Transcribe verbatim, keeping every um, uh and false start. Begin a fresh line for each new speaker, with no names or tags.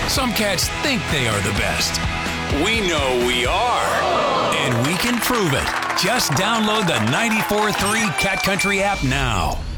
Some cats think they are the best. We know we are. And we can prove it. Just download the ninety-four point three Cat Country app now.